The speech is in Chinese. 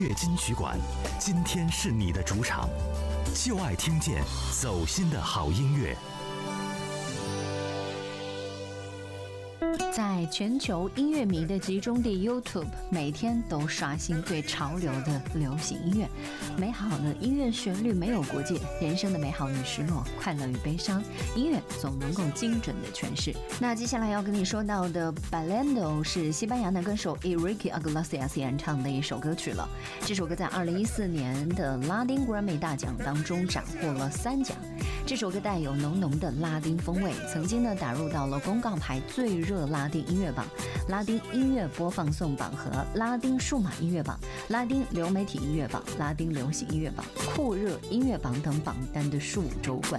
乐金曲馆，今天是你的主场，就爱听见走心的好音乐。 在全球音乐迷的集中地 YouTube， 每天都刷新最潮流的流行音乐。美好的音乐旋律没有国界，人生的美好与失落，快乐与悲伤，音乐总能够精准的诠释。那接下来要跟你说到的 Bailando 是西班牙男歌手 Enrique Iglesias 演唱的一首歌曲了。这首歌在2014年的拉丁 Grammy 大奖当中斩获了3奖。这首歌带有浓浓的拉丁风味，曾经呢打入到了公告牌最热拉丁音乐榜、拉丁音乐播放送榜和拉丁数码音乐榜、拉丁流媒体音乐榜、拉丁流行音乐榜、酷热音乐榜等榜单的数周冠。